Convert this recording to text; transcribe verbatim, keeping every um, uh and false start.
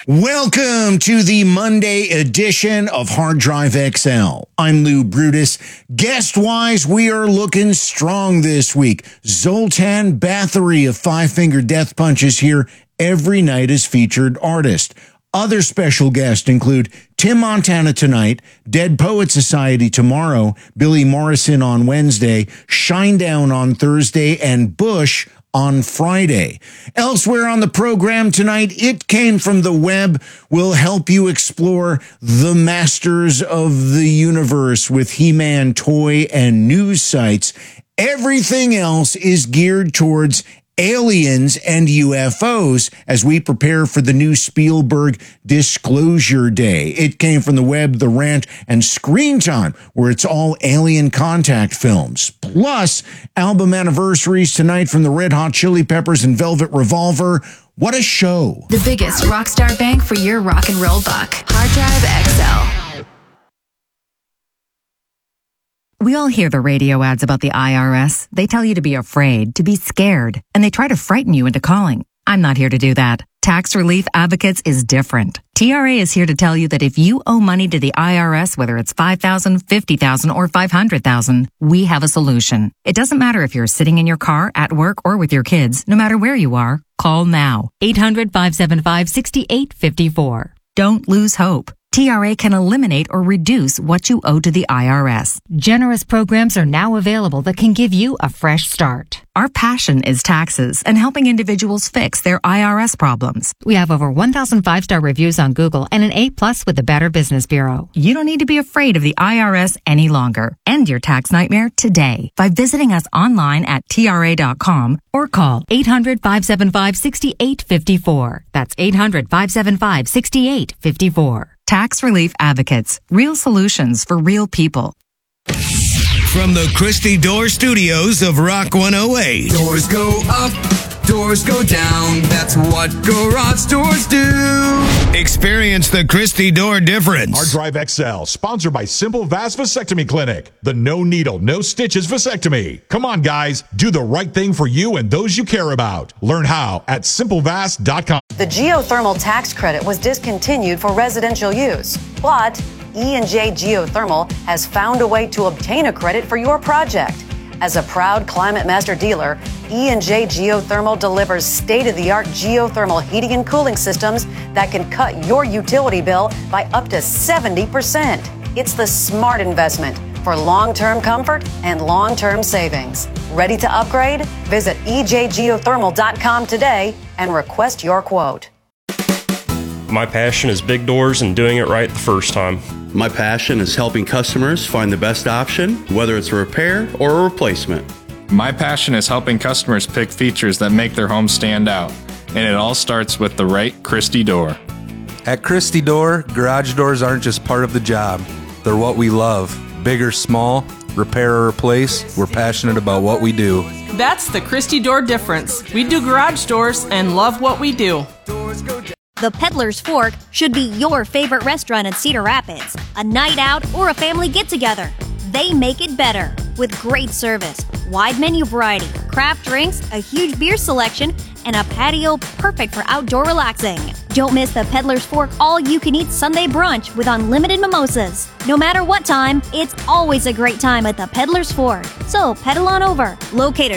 Welcome to the Monday edition of Hard Drive X L. I'm Lou Brutus. Guest-wise, we are looking strong this week. Zoltan Bathory of Five Finger Death Punch is here every night as featured artist. Other special guests include Tim Montana tonight, Dead Poet Society tomorrow, Billy Morrison on Wednesday, Shinedown on Thursday, and Bush on Friday. Elsewhere on the program tonight, It Came From the Web will help you explore the masters of the universe with He-Man toy and news sites. Everything else is geared towards aliens and U F Os as we prepare for the new Spielberg Disclosure Day. It Came From the Web, The Rant, and Screen Time, where it's all alien contact films. Plus, album anniversaries tonight from the Red Hot Chili Peppers and Velvet Revolver. What a show. The biggest rockstar bang for your rock and roll buck. Hard Drive X L. We all hear the radio ads about the I R S. They tell you to be afraid, to be scared, and they try to frighten you into calling. I'm not here to do that. Tax Relief Advocates is different. T R A is here to tell you that if you owe money to the I R S, whether it's five thousand dollars, fifty thousand dollars, or five hundred thousand dollars, we have a solution. It doesn't matter if you're sitting in your car, at work, or with your kids. No matter where you are, call now. eight hundred, five seven five, six eight five four. Don't lose hope. T R A can eliminate or reduce what you owe to the I R S. Generous programs are now available that can give you a fresh start. Our passion is taxes and helping individuals fix their I R S problems. We have over one thousand five-star reviews on Google and an A plus with the Better Business Bureau. You don't need to be afraid of the I R S any longer. End your tax nightmare today by visiting us online at T R A dot com or call eight hundred, five seven five, six eight five four. That's eight hundred, five seven five, six eight five four. Tax Relief Advocates. Real solutions for real people. From the Christy Door Studios of Rock one oh eight. Doors go up, doors go down. That's what garage doors do. Experience the Christy Door difference. Hard Drive X L, sponsored by Simple Vast Vasectomy Clinic. The no needle, no stitches vasectomy. Come on, guys. Do the right thing for you and those you care about. Learn how at simple vast dot com. The geothermal tax credit was discontinued for residential use, but E and J Geothermal has found a way to obtain a credit for your project. As a proud Climate Master dealer, E and J Geothermal delivers state-of-the-art geothermal heating and cooling systems that can cut your utility bill by up to seventy percent. It's the smart investment for long-term comfort and long-term savings. Ready to upgrade? Visit E J geothermal dot com today and request your quote. My passion is big doors and doing it right the first time. My passion is helping customers find the best option, whether it's a repair or a replacement. My passion is helping customers pick features that make their home stand out, and it all starts with the right Christy door. At Christy Door, garage doors aren't just part of the job. They're what we love. Big or small, repair or replace, we're passionate about what we do. That's the Christy Door difference. We do garage doors and love what we do. The Peddler's Fork should be your favorite restaurant in Cedar Rapids, a night out, or a family get-together. They make it better with great service, wide menu variety, craft drinks, a huge beer selection, and a patio perfect for outdoor relaxing. Don't miss the Peddler's Fork all-you-can-eat Sunday brunch with unlimited mimosas. No matter what time, it's always a great time at the Peddler's Fork. So pedal on over. Located